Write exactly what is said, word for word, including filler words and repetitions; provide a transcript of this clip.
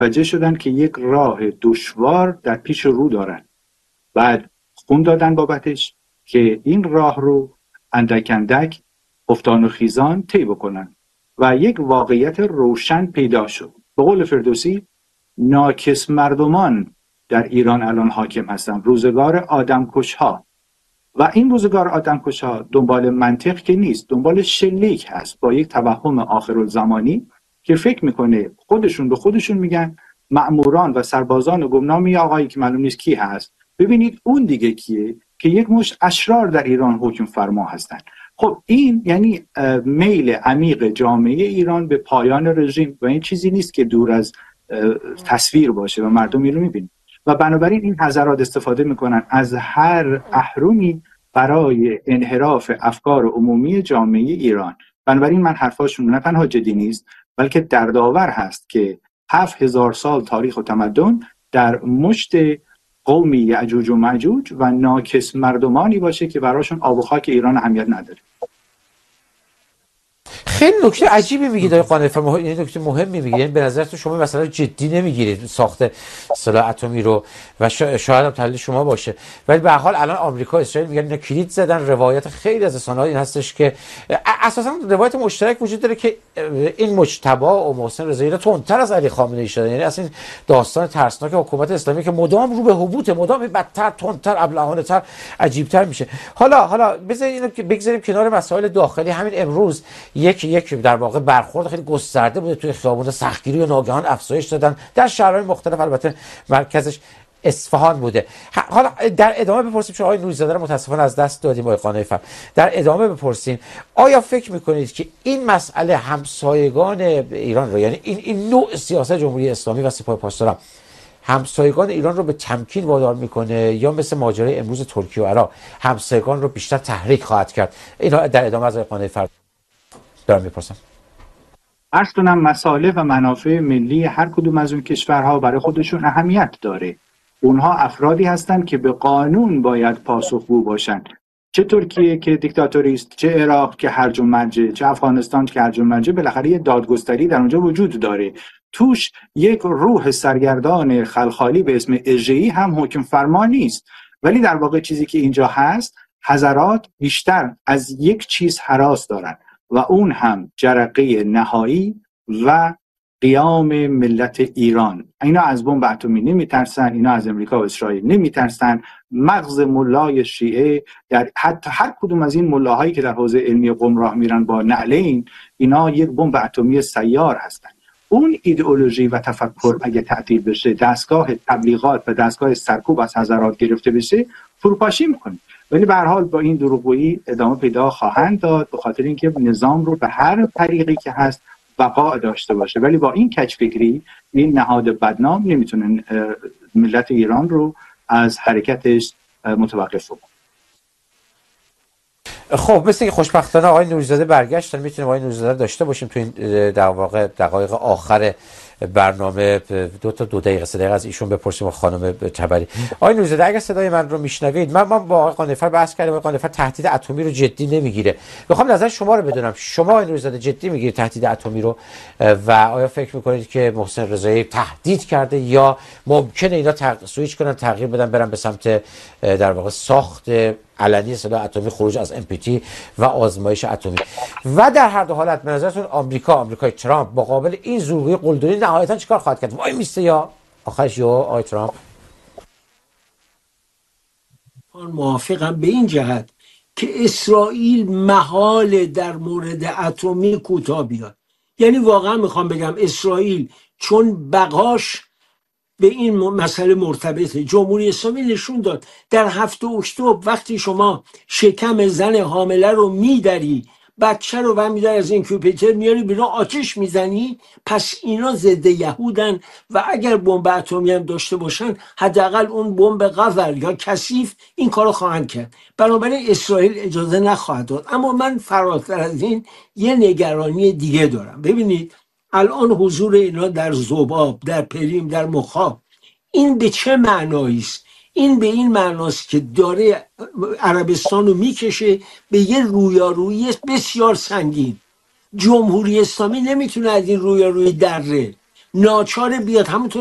متوجه شدن که یک راه دشوار در پیش رو دارن. بعد خون دادن بابتش که این راه رو اندک اندک افتان و خیزان طی بکنن و یک واقعیت روشن پیدا شد. به قول فردوسی ناکس مردمان در ایران الان حاکم هستن، روزگار آدمکش ها. و این روزگار آدمکش ها دنبال منطق که نیست، دنبال شلیک هست با یک توهم آخرالزمانی که فکر میکنه خودشون به خودشون میگن مأموران و سربازان و گمنامی آقایی که معلوم نیست کی هست. ببینید اون دیگه کیه که یک مشت اشرار در ایران حکم فرما هستن. خب این یعنی میل عمیق جامعه ایران به پایان رژیم و این چیزی نیست که دور از تصویر باشه و مردم اینو میبینن و بنابراین این حضرات استفاده میکنن از هر اهرمی برای انحراف افکار عمومی جامعه ایران. بنابراین من حرفاشون نه تنها جدی نیست بلکه دردآور هست که هفت هزار سال تاریخ و تمدن در مشت قومی یعجوج و معجوج و ناکس مردمانی باشه که براشون آب و خاک ایران اهمیت نداره. خیلی نکته عجیبی میگید آقای قانفر، مهم... یعنی نکته مهمی میگید. یعنی به نظرتون شما مثلا جدی نمیگیرید ساخت سلاح اتمی رو و شا... شاید هم تحلیل شما باشه، ولی به هر حال الان آمریکا و اسرائیل میگن اینا کلید زدن. روایت خیلی از رسانه‌ها این هستش که اساسا روایت مشترک وجود داره که این مجتبی و محسن رضایی تندتر از علی خامنه‌ای شدن. یعنی اصلا داستان ترسناک حکومت اسلامی که مدام رو به هبوط، مدام بدتر، تندتر، ابلهانه‌تر، عجیب‌تر میشه. حالا حالا بذارید اینو که بگذاریم کنار مسائل داخلی. همین امروز یک یک در واقع برخورد خیلی گسترده بوده توی خیابون، سختگیری و ناگهان افزایش دادن در شهرهای مختلف، البته مرکزش اصفهان بوده. حالا در ادامه بپرسیم، چون آقای نوری‌زاده رو متاسفانه از دست دادیم آقای قانفر، در ادامه بپرسیم آیا فکر میکنید که این مسئله همسایگان ایران رو، یعنی این این نوع سیاست جمهوری اسلامی و سپاه پاسداران همسایگان ایران رو به تمکین وادار میکنه یا مثل ماجرای امروز ترکیه و عراق همسایگان رو بیشتر تحریک خواهد کرد؟ اینا در ادامه از آقای قانفر دارم میپرسم. عرض کنم مصالح و منافع ملی هر کدوم از اون کشورها برای خودشون اهمیت داره. اونها افرادی هستند که به قانون باید پاسخگو باشند. چه ترکیه که دیکتاتوری است، چه عراق که هرج و مرج، چه افغانستان که هرج و مرج، بالاخره یه دادگستری در اونجا وجود داره. توش یک روح سرگردان خلخالی به اسم اژه‌ای هم حکم فرما نیست. ولی در واقع چیزی که اینجا هست، حضرات بیشتر از یک چیز هراس دارن و اون هم جرقه نهایی و قیام ملت ایران. اینا از بمب اتمی نمیترسن، اینا از امریکا و اسرائیل نمیترسن. مغز ملای شیعه در حتی هر کدوم از این ملاهایی که در حوزه علمی قم راه میرن با نعلین، اینا یک بمب اتمی سیار هستن. اون ایدئولوژی و تفکر اگه تعطیل بشه، دستگاه تبلیغات و دستگاه سرکوب از حضرات گرفته بشه، فروپاشی میکنه. ولی به هر حال با این دروغگویی ادامه پیدا خواهند داد، به خاطر اینکه نظام رو به هر طریقی که هست بقا داشته باشه. ولی با این کج‌فکری این نهاد بدنام نمیتونه ملت ایران رو از حرکتش متوقف کنه. خب مثل که خوشبختانه آقای نوری‌زاده برگشتن، میتونیم آقای نوری‌زاده داشته باشیم تو این در واقع دقایق آخر برنامه. دو تا دو دقیقه سه دقیقه از ایشون بپرسیم و خانم تبری. آقای نوری‌زاده اگه صدای من رو میشنوید، من من با آقای قانفر بحث کردم، آقای قانفر تهدید اتمی رو جدی نمیگیره. میخوام نظر شما رو بدونم، شما آقای نوری‌زاده جدی میگیرید تهدید اتمی رو و آیا فکر میکنید که محسن رضایی تهدید کرده یا ممکنه اینا تغ... سویچ کنن، تغییر بدن، برن به سمت در واقع ساخت علنی سلاح اتمی، خروج از ام پی تی و آزمایش اتمی؟ و در هر دو حالت به نظرتون آمریکا، آمریکای ترامپ مقابل این زورگویی قلدری نهایتا چیکار خواهد کرد؟ وای میسته یا آخرش یا آقای ترامپ؟ من موافقم به این جهت که اسرائیل محال در مورد اتمی کوتاه بیاد. یعنی واقعا میخوام بگم اسرائیل چون بقاش به این مسئله مرتبطه. جمهوری اسلامی نشون داد در هفته اکتبر وقتی شما شکم زن حامله رو میدری، بچه رو برمی‌داری از اینکیوبیتر میاری بیرون، آتش میزنی، پس اینا ضد یهودن و اگر بمب اتمی هم داشته باشن حداقل اون بمب قذر یا کثیف این کارو خواهند کرد. بنابراین اسرائیل اجازه نخواهد داد. اما من فراتر از این یه نگرانی دیگه دارم. ببینید الان حضور اینا در ذباب، در پریم، در مخاب، این به چه معنایی است؟ این به این معناست که داره عربستان رو میکشه به یه رویارویی بسیار سنگین. جمهوری اسلامی نمیتونه از این رویارویی دره ناچار بیاد. همونطور